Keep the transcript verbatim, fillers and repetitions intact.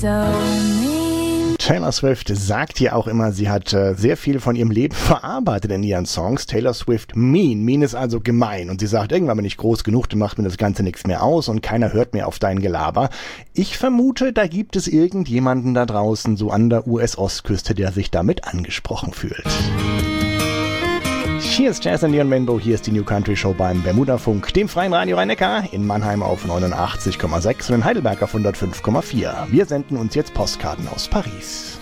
Taylor Swift sagt ja auch immer, sie hat äh, sehr viel von ihrem Leben verarbeitet in ihren Songs. Taylor Swift mean. Mean ist also gemein. Und sie sagt, irgendwann bin ich groß genug, dann macht mir das Ganze nichts mehr aus und keiner hört mehr auf dein Gelaber. Ich vermute, da gibt es irgendjemanden da draußen, so an der U S-Ostküste, der sich damit angesprochen fühlt. Hier ist Jazz and Neon Rainbow, hier ist die New Country Show beim Bermuda-Funk, dem freien Radio Rhein-Neckar, in Mannheim auf neunundachtzig Komma sechs und in Heidelberg auf hundertfünf Komma vier. Wir senden uns jetzt Postkarten aus Paris.